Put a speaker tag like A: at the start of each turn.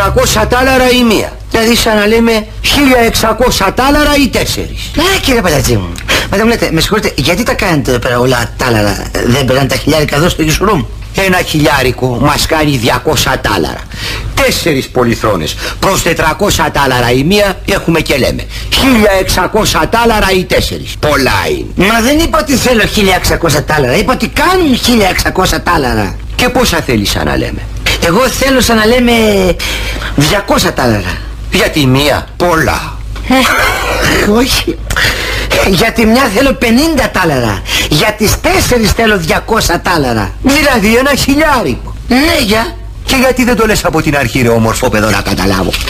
A: 400 τάλαρα η μία. Δηλαδή σαν να λέμε 1600 τάλαρα οι 4.
B: Κύριε Παλιατζή μου, μα λέτε, με συγχωρείτε, γιατί τα κάνετε εδώ πέρα όλα τάλαρα? Δεν περνάνε τα χιλιάρικα εδώ στο Ισουρούμ?
A: Ένα χιλιάρικο μας κάνει 200 τάλαρα. 4 πολυθρόνες προς 400 τάλαρα η μία έχουμε και λέμε 1600 τάλαρα οι 4. Πολλά είναι.
B: Μα δεν είπα ότι θέλω 1600 τάλαρα, είπα ότι κάνουν 1600 τάλαρα.
A: Και πόσα θέλεις σαν να λέμε?
B: Εγώ θέλω σαν να λέμε 200 τάλαρα.
A: Για τη μία? Πολλά.
B: Όχι. Για τη μια θέλω 50 τάλαρα. Για τις 4 θέλω 200 τάλαρα.
A: Δηλαδή ένα χιλιάρικο.
B: Ναι, για.
A: Και γιατί δεν το λες από την αρχή ρε όμορφο παιδό να καταλάβω?